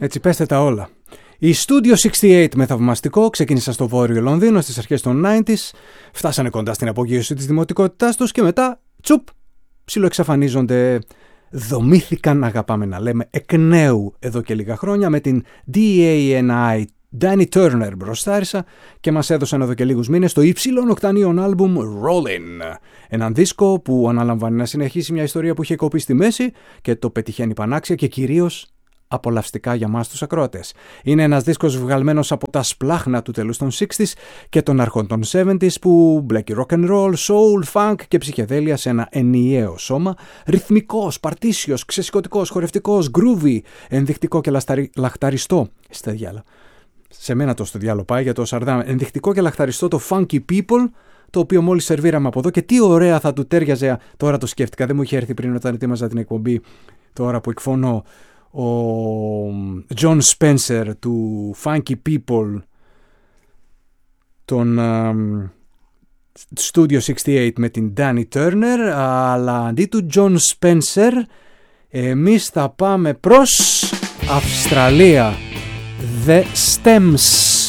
Έτσι πέστε τα όλα. Η Studio 68 με θαυμαστικό ξεκίνησαν στο βόρειο Λονδίνο στις αρχές των 90s, φτάσανε κοντά στην απογείωση της δημοτικότητάς τους και μετά, τσουπ, ψιλοεξαφανίζονται. Δομήθηκαν, αγαπάμε να λέμε, εκ νέου εδώ και λίγα χρόνια με την DANI Danny Turner μπροστάρισα και μας έδωσαν εδώ και λίγους μήνες το υψηλών οκτανίων άλμπουμ Rollin'. Έναν δίσκο που αναλαμβάνει να συνεχίσει μια ιστορία που είχε κοπεί στη μέση και το πετυχαίνει πανάξια και κυρίως απολαυστικά για μας τους ακροατές. Είναι ένας δίσκος βγαλμένος από τα σπλάχνα του τελούς των 60s και των αρχών των 70s που μπλέκει rock and roll, soul, funk και ψυχεδέλεια σε ένα ενιαίο σώμα, ρυθμικός, παρτίσιος, ξεσηκωτικός, χορευτικός, groovy, ενδεικτικό και λαχταριστό. Στα διάλα. Σε μένα το στο διάλο πάει για το Σαρδάμ. Ενδεικτικό και λαχταριστό το Funky People, το οποίο μόλις σερβίραμε από εδώ και τι ωραία θα του τέριαζε. Τώρα το σκέφτηκα, δεν μου είχε έρθει πριν όταν ετοίμαζα την εκπομπή. Τώρα που εκφωνώ, ο John Spencer του Funky People, τον Studio 68 με την Danny Turner, αλλά αντί του John Spencer εμείς θα πάμε προς Αυστραλία. The Stems.